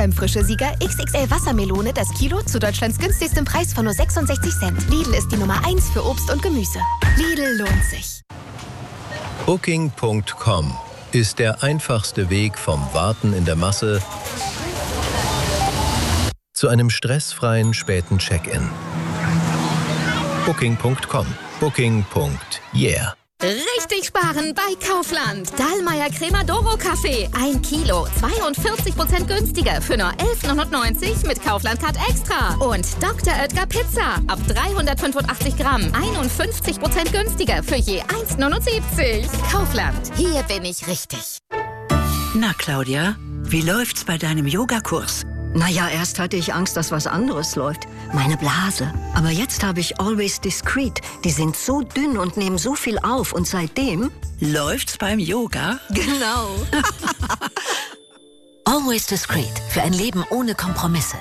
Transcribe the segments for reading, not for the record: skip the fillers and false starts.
Beim Frische-Sieger XXL Wassermelone das Kilo zu Deutschlands günstigstem Preis von nur 66 Cent. Lidl ist die Nummer 1 für Obst und Gemüse. Lidl lohnt sich. Booking.com ist der einfachste Weg vom Warten in der Masse zu einem stressfreien späten Check-in. Booking.com. Booking.yeah. Richtig sparen bei Kaufland. Dallmayr Cremadoro Kaffee. 1 Kilo, 42% günstiger für nur 11,99 mit Kaufland-Card Extra. Und Dr. Oetker Pizza. Ab 385 Gramm, 51% günstiger für je 1,79. Kaufland, hier bin ich richtig. Na, Claudia, wie läuft's bei deinem Yogakurs? Naja, erst hatte ich Angst, dass was anderes läuft. Meine Blase. Aber jetzt habe ich Always Discreet. Die sind so dünn und nehmen so viel auf. Und seitdem... Läuft's beim Yoga? Genau. Always Discreet. Für ein Leben ohne Kompromisse.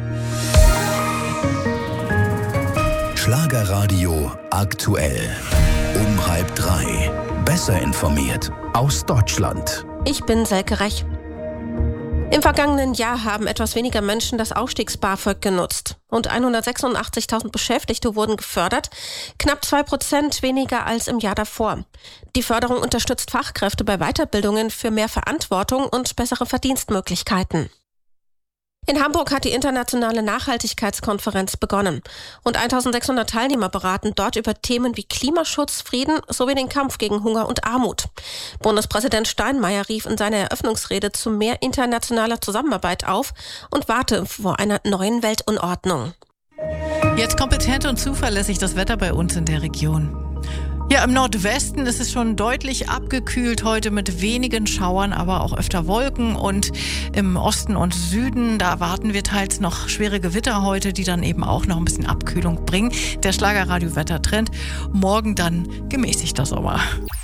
Schlagerradio aktuell. Um 2:30. Besser informiert aus Deutschland. Ich bin Selke Rech. Im vergangenen Jahr haben etwas weniger Menschen das Aufstiegs-BAföG genutzt. Rund 186.000 Beschäftigte wurden gefördert, knapp 2% weniger als im Jahr davor. Die Förderung unterstützt Fachkräfte bei Weiterbildungen für mehr Verantwortung und bessere Verdienstmöglichkeiten. In Hamburg hat die internationale Nachhaltigkeitskonferenz begonnen. Rund 1.600 Teilnehmer beraten dort über Themen wie Klimaschutz, Frieden sowie den Kampf gegen Hunger und Armut. Bundespräsident Steinmeier rief in seiner Eröffnungsrede zu mehr internationaler Zusammenarbeit auf und warnte vor einer neuen Weltunordnung. Jetzt kompetent und zuverlässig das Wetter bei uns in der Region. Ja, im Nordwesten ist es schon deutlich abgekühlt heute mit wenigen Schauern, aber auch öfter Wolken. Und im Osten und Süden, da erwarten wir teils noch schwere Gewitter heute, die dann eben auch noch ein bisschen Abkühlung bringen. Der Schlagerradio-Wettertrend. Morgen dann gemäßigter Sommer.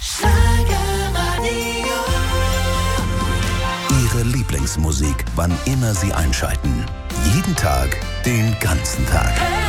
Ihre Lieblingsmusik, wann immer Sie einschalten. Jeden Tag, den ganzen Tag.